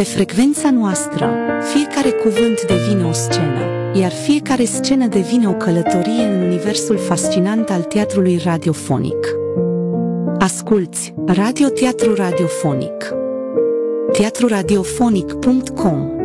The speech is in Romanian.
frecvența noastră, fiecare cuvânt devine o scenă, iar fiecare scenă devine o călătorie în universul fascinant al teatrului radiofonic. Asculți Radio Teatru Radiofonic. teatruradiofonic.com